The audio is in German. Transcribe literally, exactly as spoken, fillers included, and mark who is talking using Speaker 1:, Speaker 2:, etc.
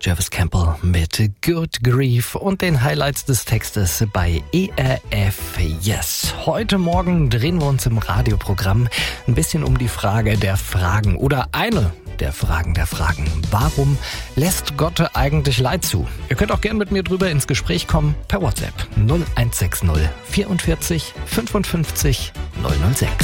Speaker 1: Jarvis Campbell mit Good Grief und den Highlights des Textes bei E R F Yes. Heute Morgen drehen wir uns im Radioprogramm ein bisschen um die Frage der Fragen oder eine der Fragen der Fragen. Warum lässt Gott eigentlich Leid zu? Ihr könnt auch gern mit mir drüber ins Gespräch kommen per WhatsApp null eins sechs null vierundvierzig fünfundfünfzig null null sechs.